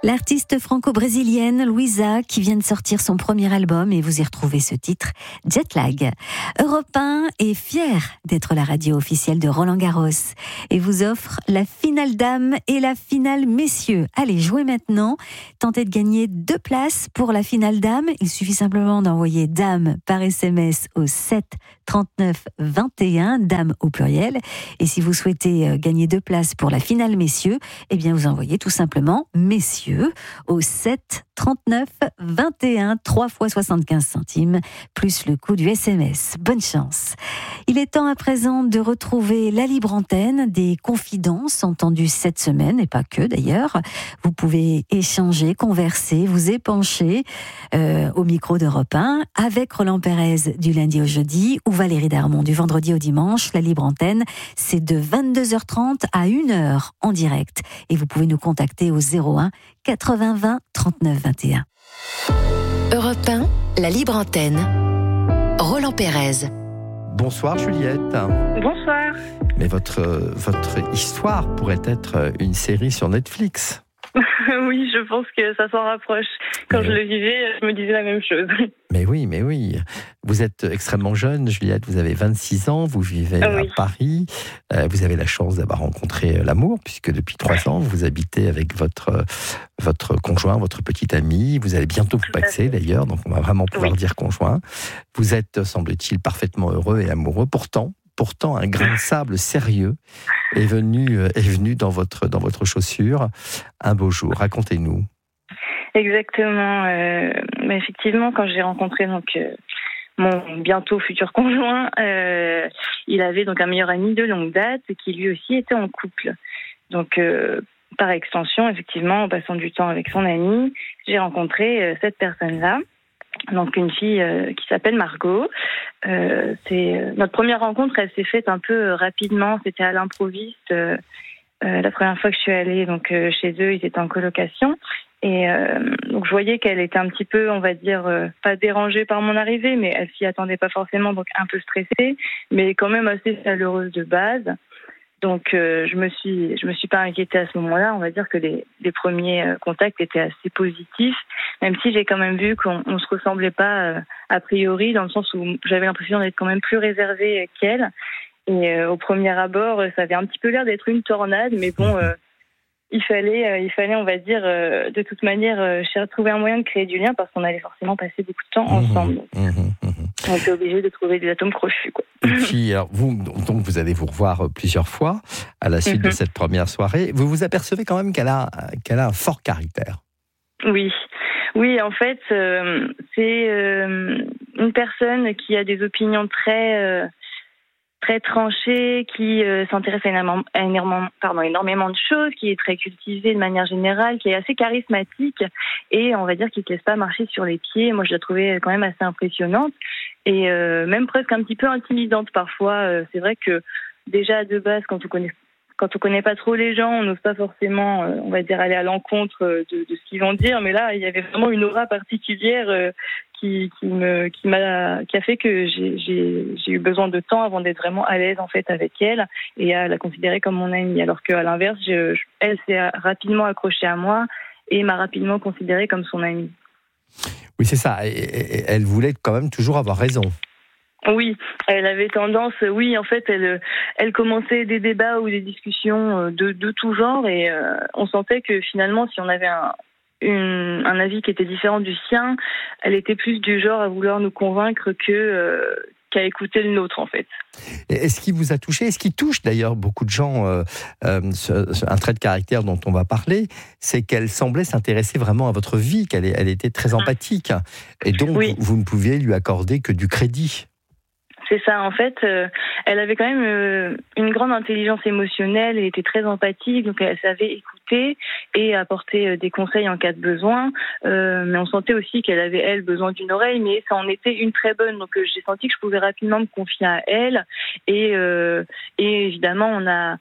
L'artiste franco-brésilienne Luisa qui vient de sortir son premier album et vous y retrouvez ce titre, Jetlag. Europe 1 est fier d'être la radio officielle de Roland-Garros et vous offre la finale dames et la finale messieurs. Allez, jouez maintenant. Tentez de gagner 2 places pour la finale dames. Il suffit simplement d'envoyer dame par SMS au 7 39 21, dame au pluriel. Et si vous souhaitez gagner 2 places pour la finale messieurs, eh bien vous envoyez tout simplement messieurs au 7 39 21, 3 fois 75 centimes, plus le coût du SMS. Bonne chance. Il est temps à présent de retrouver la libre antenne des confidences entendues cette semaine, et pas que d'ailleurs. Vous pouvez échanger, converser, vous épancher au micro d'Europe 1 avec Roland Pérez du lundi au jeudi ou Valérie Darmon du vendredi au dimanche. La libre antenne, c'est de 22h30 à 1h en direct. Et vous pouvez nous contacter au 01 80 20 39 21. Europe 1, la libre antenne. Roland Pérez. Bonsoir Juliette. Bonsoir. Mais votre histoire pourrait être une série sur Netflix. Oui, je pense que ça s'en rapproche. Quand je le vivais, je me disais la même chose. Mais oui. Vous êtes extrêmement jeune, Juliette, vous avez 26 ans, vous vivez à Paris. Vous avez la chance d'avoir rencontré l'amour, puisque depuis 3 ans, vous habitez avec votre conjoint, votre petit ami. Vous allez bientôt vous paxer d'ailleurs, donc on va vraiment pouvoir dire conjoint. Vous êtes, semble-t-il, parfaitement heureux et amoureux. Pourtant, un grain de sable sérieux est venu dans votre chaussure un beau jour. Racontez-nous. Exactement. Mais effectivement, quand j'ai rencontré mon bientôt futur conjoint, il avait donc un meilleur ami de longue date qui lui aussi était en couple. Donc, par extension, effectivement, en passant du temps avec son ami, j'ai rencontré cette personne-là. Donc une fille qui s'appelle Margot. Notre première rencontre, elle s'est faite un peu rapidement. C'était à l'improviste. La première fois que je suis allée donc chez eux, ils étaient en colocation. Et donc je voyais qu'elle était un petit peu, on va dire, pas dérangée par mon arrivée, mais elle s'y attendait pas forcément, donc un peu stressée, mais quand même assez chaleureuse de base. Donc je me suis pas inquiétée à ce moment-là. On va dire que les premiers contacts étaient assez positifs, même si j'ai quand même vu qu'on se ressemblait pas a priori, dans le sens où j'avais l'impression d'être quand même plus réservée qu'elle. Et au premier abord, ça avait un petit peu l'air d'être une tornade, mais bon, il fallait, on va dire, de toute manière, trouver un moyen de créer du lien parce qu'on allait forcément passer beaucoup de temps ensemble. On était obligés de trouver des atomes crochus, quoi. Et puis, alors, vous allez vous revoir plusieurs fois à la suite de cette première soirée. Vous vous apercevez quand même qu'elle a un fort caractère. Oui, en fait, c'est une personne qui a des opinions très tranchée, qui s'intéresse à énormément de choses, qui est très cultivée de manière générale, qui est assez charismatique et on va dire qui ne laisse pas marcher sur les pieds. Moi, je la trouvais quand même assez impressionnante et même presque un petit peu intimidante parfois. C'est vrai que déjà de base, quand on connaît pas trop les gens, on n'ose pas forcément, on va dire, aller à l'encontre de ce qu'ils vont dire. Mais là, il y avait vraiment une aura particulière qui a fait que j'ai eu besoin de temps avant d'être vraiment à l'aise en fait avec elle et à la considérer comme mon amie. Alors qu'à l'inverse, elle s'est rapidement accrochée à moi et m'a rapidement considérée comme son amie. Oui, c'est ça. Et elle voulait quand même toujours avoir raison. Oui, elle avait tendance, en fait, elle commençait des débats ou des discussions de tout genre et on sentait que finalement, si on avait un avis qui était différent du sien, elle était plus du genre à vouloir nous convaincre qu'à écouter le nôtre, en fait. Est-ce qui vous a touché ? Est-ce qui touche d'ailleurs beaucoup de gens un trait de caractère dont on va parler, c'est qu'elle semblait s'intéresser vraiment à votre vie, qu'elle était très empathique. Et donc, vous ne pouviez lui accorder que du crédit. C'est ça, en fait, elle avait quand même une grande intelligence émotionnelle, elle était très empathique, donc elle savait écouter et apporter des conseils en cas de besoin, mais on sentait aussi qu'elle avait, elle, besoin d'une oreille, mais ça en était une très bonne, donc j'ai senti que je pouvais rapidement me confier à elle, et évidemment,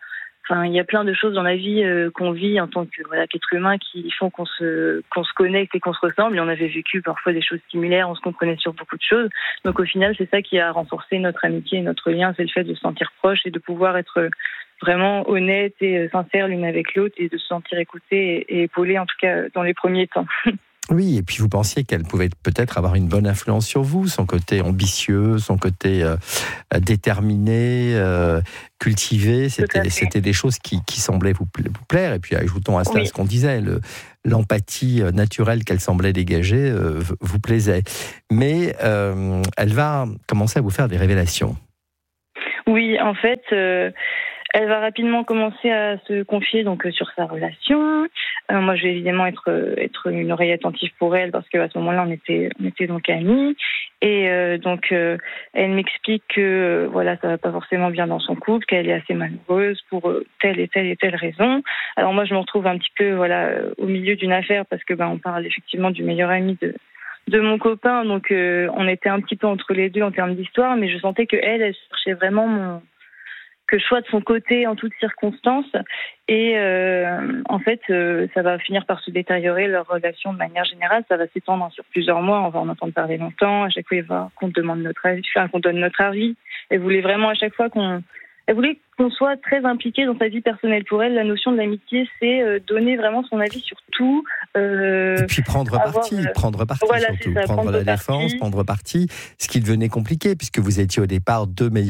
Enfin, il y a plein de choses dans la vie qu'on vit en tant qu'être humain qui font qu'on se connecte et qu'on se ressemble. Et on avait vécu parfois des choses similaires, on se comprenait sur beaucoup de choses. Donc au final, c'est ça qui a renforcé notre amitié et notre lien, c'est le fait de se sentir proche et de pouvoir être vraiment honnête et sincère l'une avec l'autre et de se sentir écoutée et épaulée, en tout cas dans les premiers temps. Oui, et puis vous pensiez qu'elle pouvait peut-être avoir une bonne influence sur vous, son côté ambitieux, son côté déterminé, cultivé, c'était des choses qui semblaient vous plaire. Et puis ajoutons à cela ce qu'on disait, l'empathie naturelle qu'elle semblait dégager vous plaisait. Mais elle va commencer à vous faire des révélations. Oui, en fait... elle va rapidement commencer à se confier donc sur sa relation. Moi, je vais évidemment être une oreille attentive pour elle parce qu'à ce moment-là, on était donc amis. Et donc, elle m'explique que voilà, ça va pas forcément bien dans son couple, qu'elle est assez malheureuse pour telle et telle raison. Alors moi, je me retrouve un petit peu au milieu d'une affaire parce que on parle effectivement du meilleur ami de mon copain. Donc, on était un petit peu entre les deux en termes d'histoire, mais je sentais que elle cherchait vraiment que je sois de son côté en toutes circonstances. Et en fait, ça va finir par se détériorer, leur relation de manière générale. Ça va s'étendre sur plusieurs mois. On va en entendre parler longtemps. À chaque fois, qu'on demande notre avis, qu'on donne notre avis. Elle voulait vraiment à chaque fois elle voulait qu'on soit très impliqué dans sa vie personnelle. Pour elle, la notion de l'amitié, c'est donner vraiment son avis sur tout. Et puis prendre parti voilà, surtout. Ça, prendre la défense, prendre parti. Ce qui devenait compliqué, puisque vous étiez au départ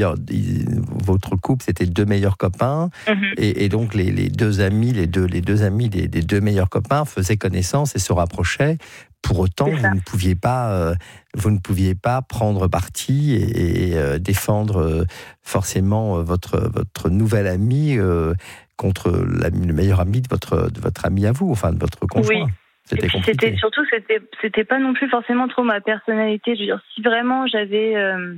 votre couple, c'était deux meilleurs copains. Mm-hmm. Et donc les deux amis, les deux amis des deux meilleurs copains faisaient connaissance et se rapprochaient. Pour autant, vous ne pouviez pas prendre parti et défendre forcément votre nouvel ami contre le meilleur ami de votre ami à vous, enfin de votre conjoint. Oui. C'était compliqué. C'était pas non plus forcément trop ma personnalité. Je veux dire, si vraiment j'avais,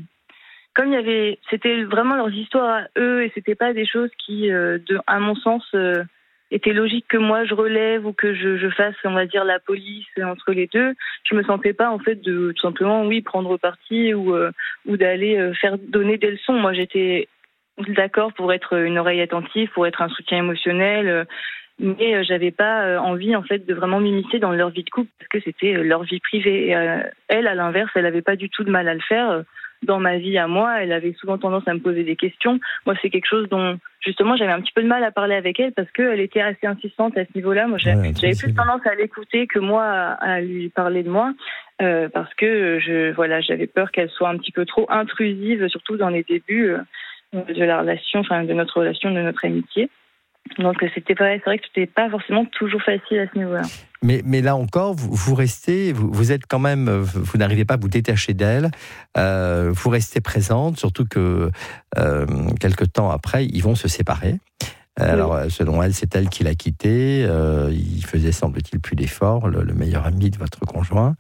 c'était vraiment leurs histoires à eux et c'était pas des choses qui, à mon sens, était logique que moi je relève ou que je fasse, on va dire, la police entre les deux. Je me sentais pas en fait de tout simplement prendre parti ou d'aller faire donner des leçons. Moi j'étais d'accord pour être une oreille attentive, pour être un soutien émotionnel, mais j'avais pas envie en fait de vraiment m'immiscer dans leur vie de couple parce que c'était leur vie privée. Et, elle, à l'inverse, elle avait pas du tout de mal à le faire. Dans ma vie à moi, elle avait souvent tendance à me poser des questions. Moi, c'est quelque chose dont, justement, j'avais un petit peu de mal à parler avec elle parce qu'elle était assez insistante à ce niveau-là. Moi, j'avais plus tendance à l'écouter que moi à lui parler de moi parce que j'avais peur qu'elle soit un petit peu trop intrusive, surtout dans les débuts de la relation, enfin de notre relation, de notre amitié. Donc c'est vrai que c'était pas forcément toujours facile à ce niveau-là. Mais là encore, vous restez, vous êtes quand même, vous n'arrivez pas à vous détacher d'elle, vous restez présente, surtout que quelque temps après, ils vont se séparer. Alors, selon elle, c'est elle qui l'a quitté. Il faisait, semble-t-il, plus d'efforts, le meilleur ami de votre conjoint.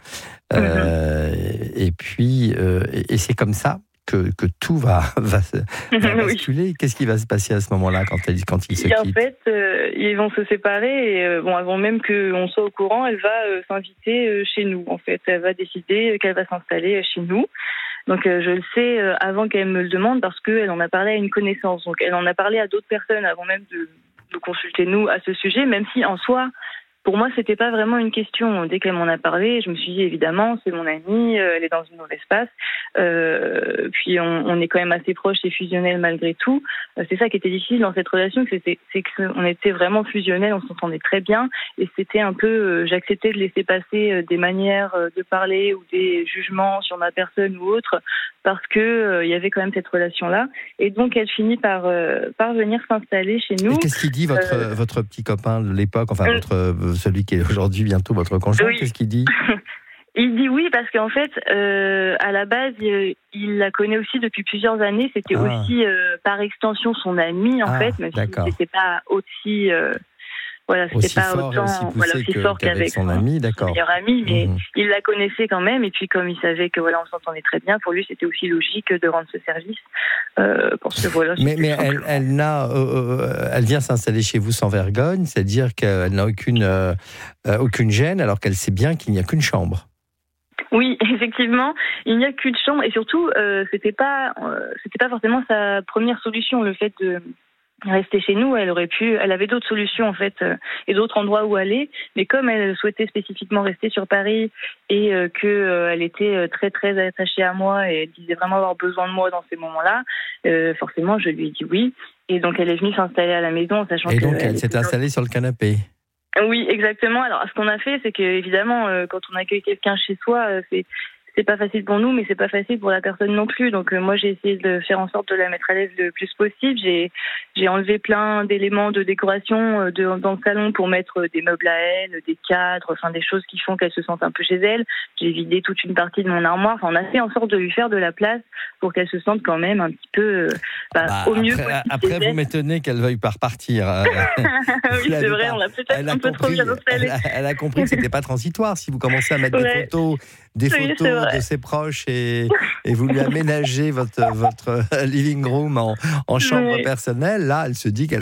Et puis, et c'est comme ça que tout va basculer. Oui. Qu'est-ce qui va se passer à ce moment-là quand ils se quittent? En fait, ils vont se séparer et avant même qu'on soit au courant, elle va s'inviter chez nous. En fait, elle va décider qu'elle va s'installer chez nous. Donc je le sais avant qu'elle me le demande parce qu'elle en a parlé à une connaissance. Donc elle en a parlé à d'autres personnes avant même de consulter nous à ce sujet, même si en soi, pour moi, c'était pas vraiment une question. Dès qu'elle m'en a parlé, je me suis dit, évidemment, c'est mon amie, elle est dans une mauvaise passe. Puis on est quand même assez proches et fusionnels malgré tout. C'est ça qui était difficile dans cette relation, c'est qu'on était vraiment fusionnels, on s'entendait très bien. Et c'était un peu, j'acceptais de laisser passer des manières de parler ou des jugements sur ma personne ou autre, parce que il y avait quand même cette relation-là. Et donc, elle finit par venir s'installer chez nous. Et qu'est-ce qu'il dit votre petit copain de l'époque, enfin celui qui est aujourd'hui bientôt votre conjoint, oui. Qu'est-ce qu'il dit? Il dit oui parce qu'en fait, à la base, il la connaît aussi depuis plusieurs années. C'était aussi par extension son ami en fait, même si c'était pas aussi, c'était aussi pas fort autant aussi fort qu'avec son ami, son meilleur ami, mais il la connaissait quand même. Et puis comme il savait que on s'entendait très bien, pour lui c'était aussi logique de rendre ce service. Parce que mais elle vient s'installer chez vous sans vergogne, c'est-à-dire qu'elle n'a aucune gêne, alors qu'elle sait bien qu'il n'y a qu'une chambre. Oui, effectivement, il n'y a qu'une chambre et surtout, c'était pas forcément sa première solution, le fait rester chez nous, elle avait d'autres solutions en fait et d'autres endroits où aller, mais comme elle souhaitait spécifiquement rester sur Paris et que elle était très très attachée à moi et elle disait vraiment avoir besoin de moi dans ces moments-là, forcément je lui ai dit oui, et donc elle est venue s'installer à la maison, sachant que... Et donc elle s'est installée sur le canapé. Oui, exactement. Alors ce qu'on a fait, c'est que évidemment quand on accueille quelqu'un chez soi, c'est pas facile pour nous, mais c'est pas facile pour la personne non plus. Donc moi, j'ai essayé de faire en sorte de la mettre à l'aise le plus possible. J'ai enlevé plein d'éléments de décoration dans le salon pour mettre des meubles à elle, des cadres, enfin des choses qui font qu'elle se sente un peu chez elle. J'ai vidé toute une partie de mon armoire. Enfin, on a fait en sorte de lui faire de la place pour qu'elle se sente quand même un petit peu au mieux. Après, vous m'étonnez qu'elle veuille pas repartir. Oui, c'est vrai, on l'a peut-être un peu trop bien installé. Elle a compris que c'était pas transitoire. Si vous commencez à mettre des photos de ses proches et vous lui aménagez votre living room en chambre personnelle, là, elle se dit qu'elle